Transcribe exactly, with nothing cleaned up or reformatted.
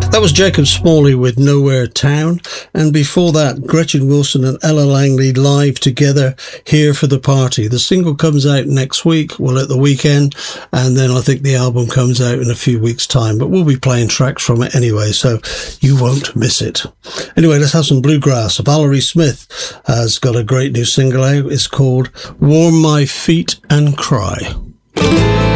That was Jacob Smalley with Nowhere Town, and before that Gretchen Wilson and Ella Langley live together, Here for the Party. The single comes out next week, well at the weekend, and then I think the album comes out in a few weeks' time, but we'll be playing tracks from it anyway, so you won't miss it. Anyway, let's have some bluegrass. Valerie Smith has got a great new single out. It's called Warm My Feet and Cry.